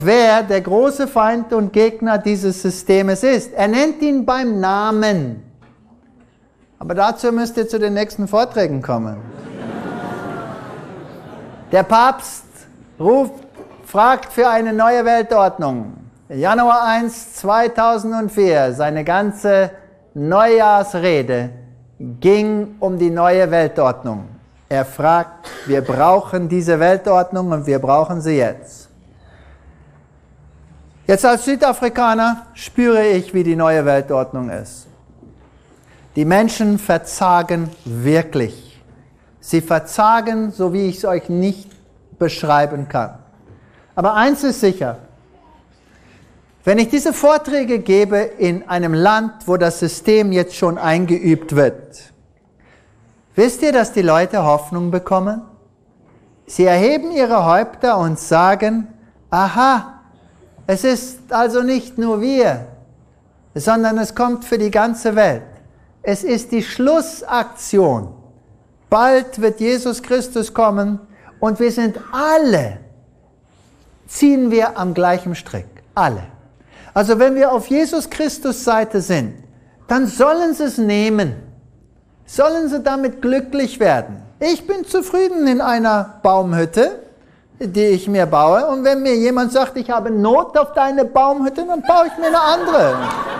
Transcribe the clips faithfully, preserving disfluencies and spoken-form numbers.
wer der große Feind und Gegner dieses Systems ist. Er nennt ihn beim Namen. Aber dazu müsst ihr zu den nächsten Vorträgen kommen. Der Papst ruft, fragt für eine neue Weltordnung. Januar ersten zweitausendvier, seine ganze Neujahrsrede ging um die neue Weltordnung. Er fragt, wir brauchen diese Weltordnung und wir brauchen sie jetzt. Jetzt als Südafrikaner spüre ich, wie die neue Weltordnung ist. Die Menschen verzagen wirklich. Sie verzagen, so wie ich es euch nicht beschreiben kann. Aber eins ist sicher, wenn ich diese Vorträge gebe in einem Land, wo das System jetzt schon eingeübt wird, wisst ihr, dass die Leute Hoffnung bekommen? Sie erheben ihre Häupter und sagen, aha, es ist also nicht nur wir, sondern es kommt für die ganze Welt. Es ist die Schlussaktion. Bald wird Jesus Christus kommen und wir sind alle, ziehen wir am gleichen Strick. Alle. Also wenn wir auf Jesus Christus Seite sind, dann sollen sie es nehmen. Sollen sie damit glücklich werden. Ich bin zufrieden in einer Baumhütte, die ich mir baue. Und wenn mir jemand sagt, ich habe Not auf deine Baumhütte, dann baue ich mir eine andere.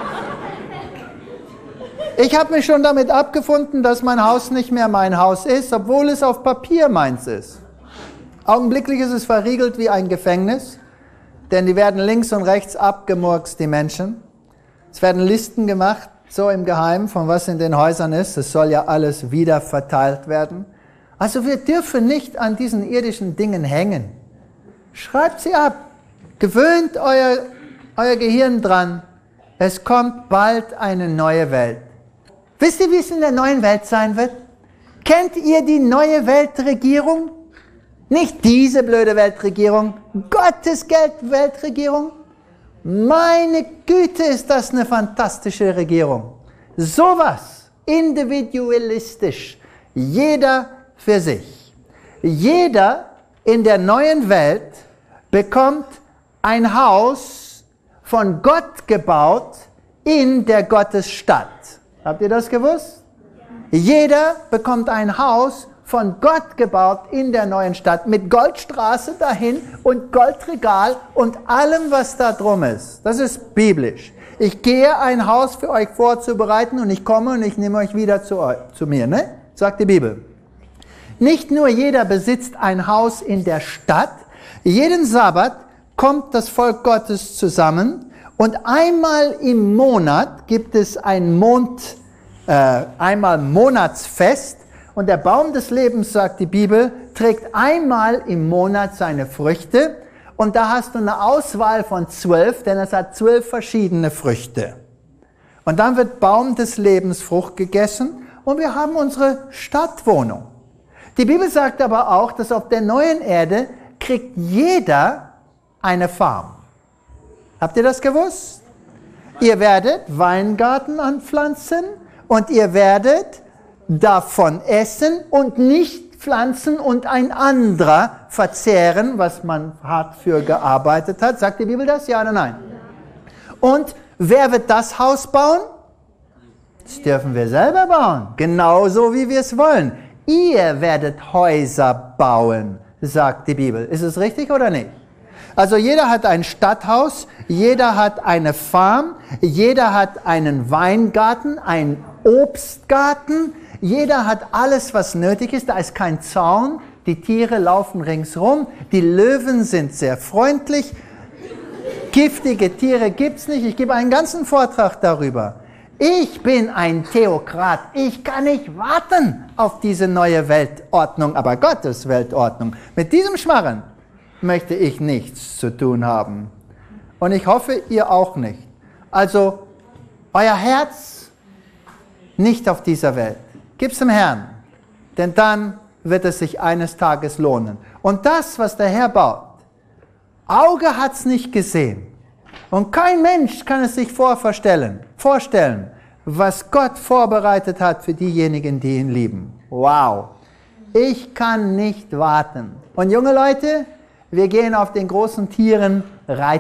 Ich habe mich schon damit abgefunden, dass mein Haus nicht mehr mein Haus ist, obwohl es auf Papier meins ist. Augenblicklich ist es verriegelt wie ein Gefängnis, denn die werden links und rechts abgemurkst, die Menschen. Es werden Listen gemacht, so im Geheimen, von was in den Häusern ist. Es soll ja alles wieder verteilt werden. Also wir dürfen nicht an diesen irdischen Dingen hängen. Schreibt sie ab. Gewöhnt euer, euer Gehirn dran. Es kommt bald eine neue Welt. Wisst ihr, wie es in der neuen Welt sein wird? Kennt ihr die neue Weltregierung? Nicht diese blöde Weltregierung, Gottes Weltregierung. Meine Güte, ist das eine fantastische Regierung. Sowas, individualistisch, jeder für sich. Jeder in der neuen Welt bekommt ein Haus von Gott gebaut in der Gottesstadt. Habt ihr das gewusst? Jeder bekommt ein Haus von Gott gebaut in der neuen Stadt, mit Goldstraße dahin und Goldregal und allem, was da drum ist. Das ist biblisch. Ich gehe ein Haus für euch vorzubereiten und ich komme und ich nehme euch wieder zu, euch, zu mir, ne? Sagt die Bibel. Nicht nur jeder besitzt ein Haus in der Stadt, jeden Sabbat kommt das Volk Gottes zusammen und einmal im Monat gibt es ein Mond, äh, einmal Monatsfest. Und der Baum des Lebens, sagt die Bibel, trägt einmal im Monat seine Früchte. Und da hast du eine Auswahl von zwölf, denn es hat zwölf verschiedene Früchte. Und dann wird Baum des Lebens Frucht gegessen und wir haben unsere Stadtwohnung. Die Bibel sagt aber auch, dass auf der neuen Erde kriegt jeder eine Farm. Habt ihr das gewusst? Ihr werdet Weingarten anpflanzen und ihr werdet davon essen und nicht pflanzen und ein anderer verzehren, was man hart für gearbeitet hat. Sagt die Bibel das? Ja oder nein? Und wer wird das Haus bauen? Das dürfen wir selber bauen, genauso wie wir es wollen. Ihr werdet Häuser bauen, sagt die Bibel. Ist es richtig oder nicht? Also jeder hat ein Stadthaus, jeder hat eine Farm, jeder hat einen Weingarten, einen Obstgarten, jeder hat alles, was nötig ist. Da ist kein Zaun, die Tiere laufen ringsrum, die Löwen sind sehr freundlich, giftige Tiere gibt's nicht. Ich gebe einen ganzen Vortrag darüber. Ich bin ein Theokrat. Ich kann nicht warten auf diese neue Weltordnung, aber Gottes Weltordnung. Mit diesem Schmarren möchte ich nichts zu tun haben. Und ich hoffe, ihr auch nicht. Also, euer Herz nicht auf dieser Welt. Gib's dem Herrn, denn dann wird es sich eines Tages lohnen. Und das, was der Herr baut, Auge hat's nicht gesehen. Und kein Mensch kann es sich vorstellen, vorstellen, was Gott vorbereitet hat für diejenigen, die ihn lieben. Wow! Ich kann nicht warten. Und junge Leute, Wir gehen auf den großen Tieren reiten.